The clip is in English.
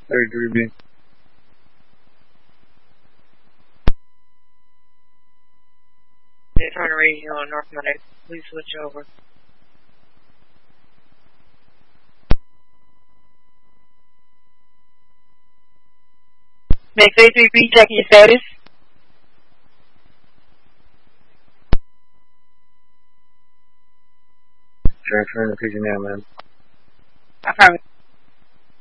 33B. Daytona Radio on North Medic. Please switch over. Next A3B, checking your status. Transferring the pigeon now, man.